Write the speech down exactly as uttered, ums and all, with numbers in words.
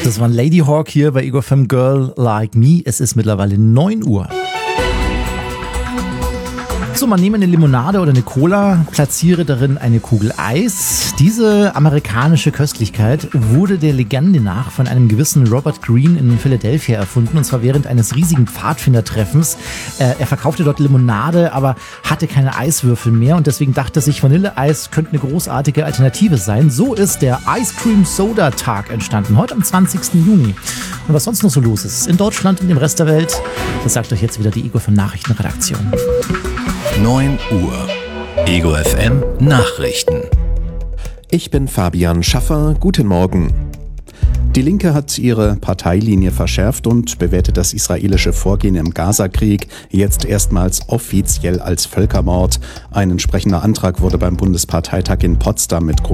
Das war Ladyhawk hier bei Ego F M Girl Like Me. Es ist mittlerweile neun Uhr. So, man nehme eine Limonade oder eine Cola, platziere darin eine Kugel Eis. Diese amerikanische Köstlichkeit wurde der Legende nach von einem gewissen Robert Greene in Philadelphia erfunden, und zwar während eines riesigen Pfadfindertreffens. Äh, er verkaufte dort Limonade, aber hatte keine Eiswürfel mehr, und deswegen dachte er sich, Vanilleeis könnte eine großartige Alternative sein. So ist der Ice Cream Soda Tag entstanden, heute am zwanzigsten Juni. Und was sonst noch so los ist in Deutschland und im Rest der Welt, das sagt euch jetzt wieder die Ego F M Nachrichtenredaktion. neun Uhr. Ego F M Nachrichten. Ich bin Fabian Schaffer. Guten Morgen. Die Linke hat ihre Parteilinie verschärft und bewertet das israelische Vorgehen im Gaza-Krieg jetzt erstmals offiziell als Völkermord. Ein entsprechender Antrag wurde beim Bundesparteitag in Potsdam mit